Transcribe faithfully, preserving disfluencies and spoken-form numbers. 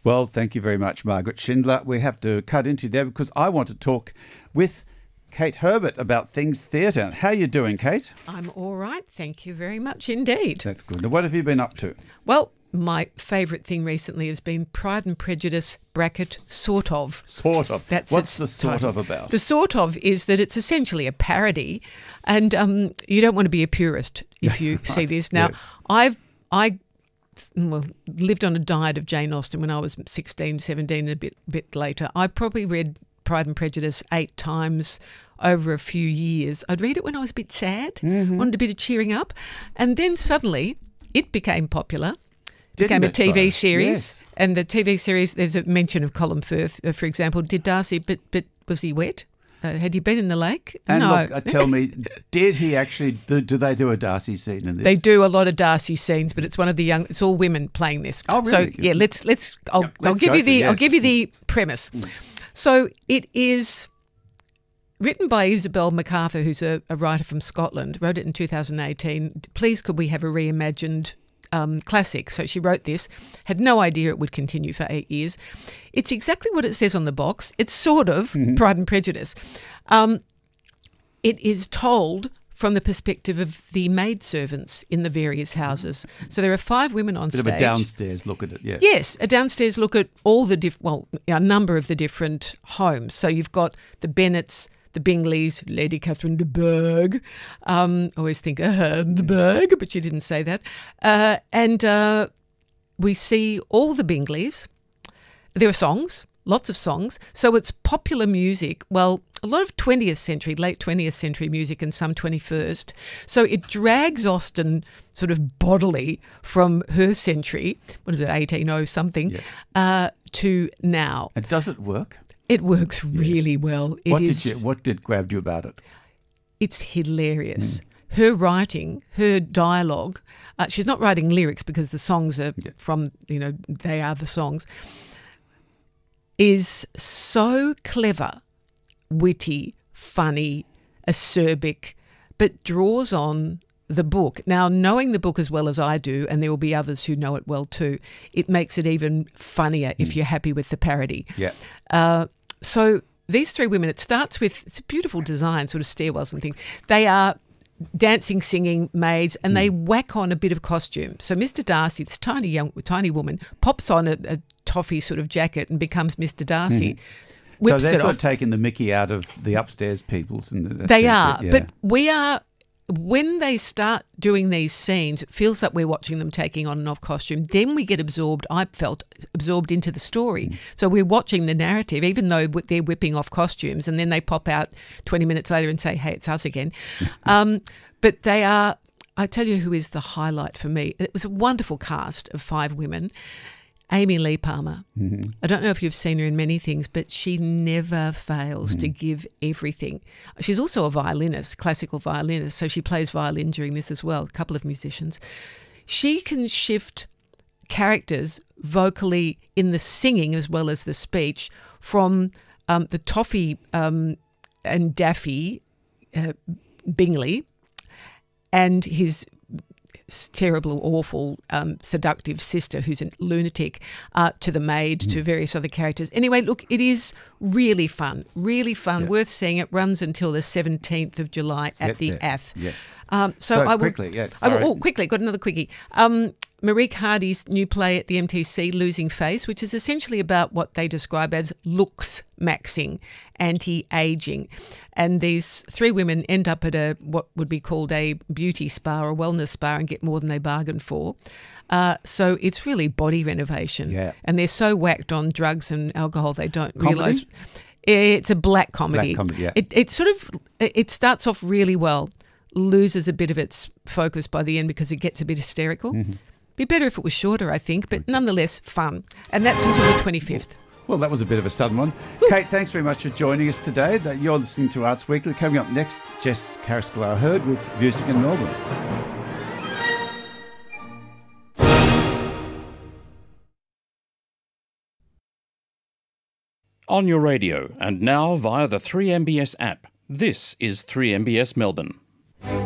Well, thank you very much, Margaret Schindler. We have to cut into there because I want to talk with Kate Herbert about Things Theatre. How are you doing, Kate? I'm all right. Thank you very much indeed. That's good. Now, what have you been up to? Well, my favourite thing recently has been Pride and Prejudice bracket sort of. Sort of. That's What's its the sort title. of about? The sort of is that it's essentially a parody, and um, you don't want to be a purist if you see this. Now, yeah. I've I well, lived on a diet of Jane Austen when I was sixteen, seventeen, and a bit bit later. I probably read Pride and Prejudice eight times over a few years. I'd read it when I was a bit sad, mm-hmm. wanted a bit of cheering up, and then suddenly it became popular. Didn't became a it, T V though? series, Yes. and the T V series, there's a mention of Colin Firth, uh, for example. Did Darcy, but but was he wet? Uh, had he been in the lake? And no. look, uh, tell me, did he actually, do, do they do a Darcy scene in this? They do a lot of Darcy scenes, but it's one of the young. It's all women playing this. Oh, really? So yeah, let's let's. I'll, Yep, I'll let's give go you for the. it, I'll yes. give you the premise. Mm. So it is written by Isabel MacArthur, who's a, a writer from Scotland. Wrote it in two thousand eighteen. Please, could we have a reimagined um, classic? So she wrote this. Had no idea it would continue for eight years. It's exactly what it says on the box. It's sort of Mm-hmm. Pride and Prejudice. Um, it is told from the perspective of the maidservants in the various houses. So there are five women on Bit stage. of a downstairs look at it, yeah. Yes, a downstairs look at all the diff- well, a number of the different homes. So you've got the Bennets, the Bingleys, Lady Catherine de Bourgh. Um, I always think uh, de Bourgh, but you didn't say that. Uh, and uh, we see all the Bingleys. There are songs, lots of songs. So it's popular music. Well, a lot of twentieth century, late twentieth century music and some twenty-first. So it drags Austen sort of bodily from her century, what is it, eighteen oh something, Yeah. uh, to now. And does it work? It works really well. It What is, did you, what did grabbed you about it? It's hilarious. Her writing, her dialogue, uh, she's not writing lyrics because the songs are Yeah. from, you know, they are the songs, is so clever, witty, funny, acerbic, but draws on the book. Now, knowing the book as well as I do, and there will be others who know it well too, it makes it even funnier if you're happy with the parody. Yeah. Uh, so these three women, it starts with, it's a beautiful design, sort of stairwells and things. They are dancing, singing maids, and they whack on a bit of costume. So Mister Darcy, this tiny young, tiny woman, pops on a, a toffee sort of jacket and becomes Mister Darcy. So Whips they're it sort off. of taking the mickey out of the upstairs peoples. And that They sense are, that- yeah. but we are. When they start doing these scenes, it feels like we're watching them taking on and off costume. Then we get absorbed, I felt, absorbed into the story. Mm. So we're watching the narrative, even though they're whipping off costumes, and then they pop out twenty minutes later and say, hey, it's us again. um, but they are, I tell you who is the highlight for me. It was a wonderful cast of five women. Amy Lee Palmer. Mm-hmm. I don't know if you've seen her in many things, but she never fails Mm-hmm. to give everything. She's also a violinist, classical violinist, so she plays violin during this as well, a couple of musicians. She can shift characters vocally in the singing as well as the speech from um, the Toffee um, and Daffy uh, Bingley and his terrible, awful, um, seductive sister who's a lunatic, uh, to the maid, Mm. to various other characters. Anyway, look, it is really fun, really fun, Yeah. worth seeing. It runs until the seventeenth of July at Get the there. Ath. Yes. Um, so, So I will, quickly, yeah, I will, sorry. oh, quickly, got another quickie. Um, Marieke Hardy's new play at the M T C, Losing Face, which is essentially about what they describe as looks maxing, anti-aging. And these three women end up at a what would be called a beauty spa or a wellness spa and get more than they bargained for. Uh, so it's really body renovation. Yeah. And they're so whacked on drugs and alcohol they don't Comedy? realise. It's a black comedy. Black comedy, yeah. It, it sort of, it starts off really well, loses a bit of its focus by the end because it gets a bit hysterical. Mm-hmm. Be better if it was shorter, I think, but nonetheless fun. And that's until the twenty-fifth. Well, that was a bit of a sudden one. Kate, thanks very much for joining us today. That You're listening to Arts Weekly. Coming up next, Jess Carrascola-Hurd with Music in Melbourne. On your radio and now via the three M B S app. This is three M B S Melbourne.